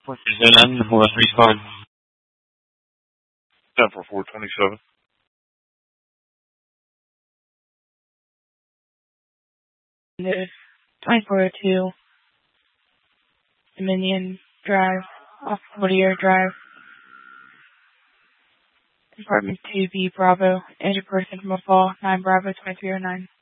Zealand, who was respond? 10 for 427. There's 2402 Dominion Drive, off Whittier Drive, Department 2B Bravo, injured person from a fall, 9 Bravo 2309.